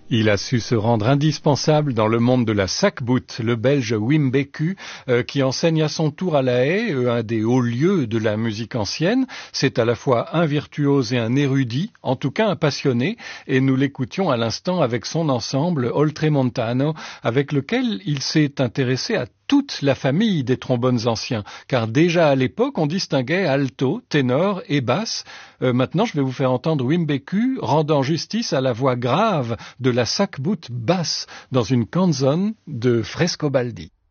Il a su se rendre indispensable dans le monde de la sac-bout, le Belge Wim Beku, qui enseigne à son tour à La Haye, un des hauts lieux de la musique ancienne. C'est à la fois un virtuose et un érudit, en tout cas un passionné, et nous l'écoutions à l'instant avec son ensemble Oltremontano, avec lequel il s'est intéressé à toute la famille des trombones anciens, car déjà à l'époque on distinguait alto, ténor et basse. Maintenant je vais vous faire entendre Wim Beku rendant justice à la voix grave de la sac-bout basse dans une canzone de Frescobaldi.